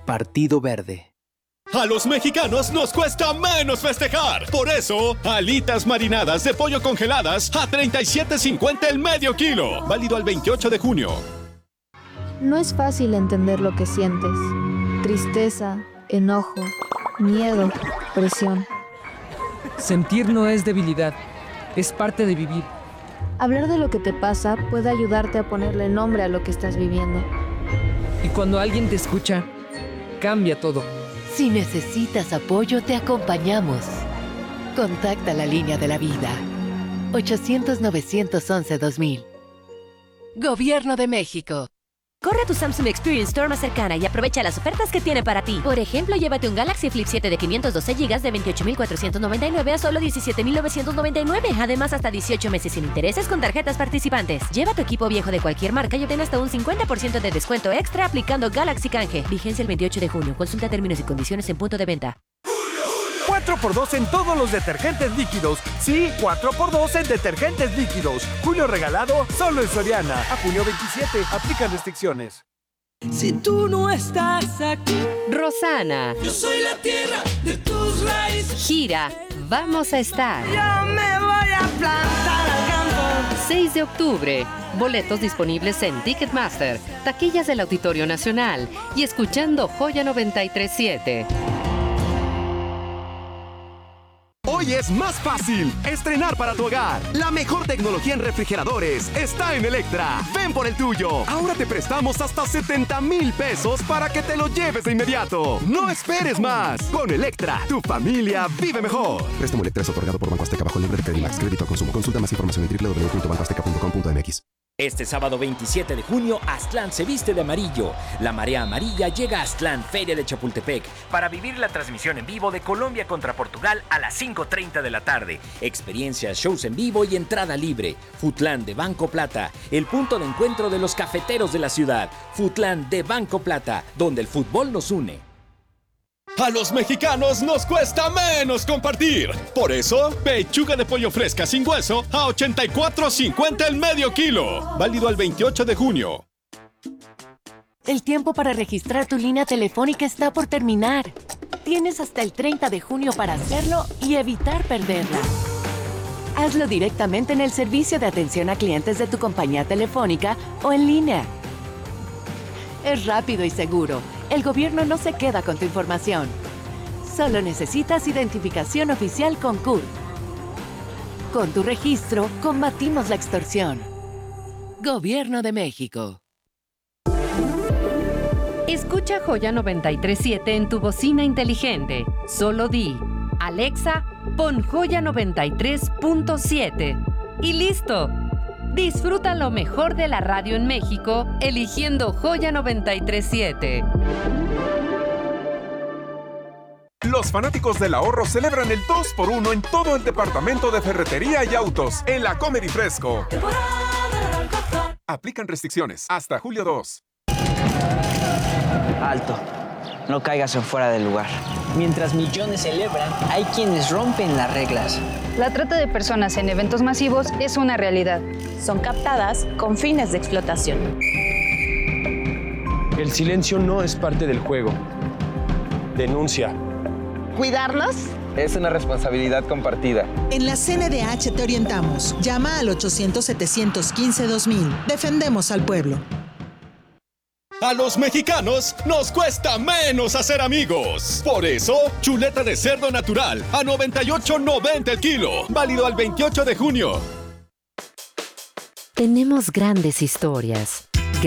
Partido Verde. A los mexicanos nos cuesta menos festejar. Por eso, alitas marinadas de pollo congeladas a $37.50 el medio kilo. Válido al 28 de junio. No es fácil entender lo que sientes. Tristeza, enojo, miedo, presión. Sentir no es debilidad, es parte de vivir. Hablar de lo que te pasa puede ayudarte a ponerle nombre a lo que estás viviendo. Y cuando alguien te escucha, cambia todo. Si necesitas apoyo, te acompañamos. Contacta la línea de la vida. 800-911-2000. Gobierno de México. Corre a tu Samsung Experience Store más cercana y aprovecha las ofertas que tiene para ti. Por ejemplo, llévate un Galaxy Flip 7 de 512 GB de $28,499 a solo $17,999. Además, hasta 18 meses sin intereses con tarjetas participantes. Lleva tu equipo viejo de cualquier marca y obtén hasta un 50% de descuento extra aplicando Galaxy Canje. Vigencia el 28 de junio. Consulta términos y condiciones en punto de venta. 4x2 en todos los detergentes líquidos. Sí, 4x2 en detergentes líquidos. Julio regalado solo en Soriana. A junio 27. Aplican restricciones. Si tú no estás aquí, Rosana. Yo soy la tierra de tus raíces. Gira, vamos a estar. Yo me voy a plantar al campo. 6 de octubre. Boletos disponibles en Ticketmaster, taquillas del Auditorio Nacional y escuchando Joya 93.7. Hoy es más fácil estrenar para tu hogar. La mejor tecnología en refrigeradores está en Electra. Ven por el tuyo. Ahora te prestamos hasta 70,000 pesos para que te lo lleves de inmediato. No esperes más. Con Electra, tu familia vive mejor. Préstamo Electra es otorgado por Banco Azteca bajo libre de Credimax. Crédito al consumo. Consulta más información en www.bancoazteca.com.mx. Este sábado 27 de junio, Aztlán se viste de amarillo. La marea amarilla llega a Aztlán, Feria de Chapultepec, para vivir la transmisión en vivo de Colombia contra Portugal a las 5:30 de la tarde. Experiencias, shows en vivo y entrada libre. Futlán de Banco Plata, el punto de encuentro de los cafeteros de la ciudad. Futlán de Banco Plata, donde el fútbol nos une. A los mexicanos nos cuesta menos compartir. Por eso, pechuga de pollo fresca sin hueso a $84.50 el medio kilo. Válido al 28 de junio. El tiempo para registrar tu línea telefónica está por terminar. Tienes hasta el 30 de junio para hacerlo y evitar perderla. Hazlo directamente en el servicio de atención a clientes de tu compañía telefónica o en línea. Es rápido y seguro. El gobierno no se queda con tu información. Solo necesitas identificación oficial con CURP. Con tu registro, combatimos la extorsión. Gobierno de México. Escucha Joya 93.7 en tu bocina inteligente. Solo di, Alexa, pon Joya 93.7. Y listo. Disfruta lo mejor de la radio en México, eligiendo Joya 93.7. Los fanáticos del ahorro celebran el 2x1 en todo el departamento de ferretería y autos en la Comedy Fresco. Aplican restricciones hasta julio 2. Alto. No caigas en fuera del lugar. Mientras millones celebran, hay quienes rompen las reglas. La trata de personas en eventos masivos es una realidad. Son captadas con fines de explotación. El silencio no es parte del juego. Denuncia. ¿Cuidarnos? Es una responsabilidad compartida. En la CNDH te orientamos. Llama al 800-715-2000. Defendemos al pueblo. A los mexicanos nos cuesta menos hacer amigos. Por eso, chuleta de cerdo natural a $98.90 el kilo. Válido al 28 de junio. Tenemos grandes historias